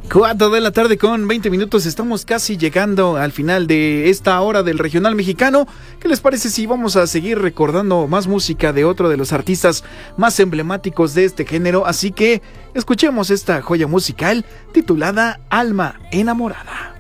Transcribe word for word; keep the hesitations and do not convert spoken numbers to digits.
Cuatro de la tarde con veinte minutos, estamos casi llegando al final de esta hora del regional mexicano. ¿Qué les parece si vamos a seguir recordando más música de otro de los artistas más emblemáticos de este género? Así que escuchemos esta joya musical titulada Alma Enamorada.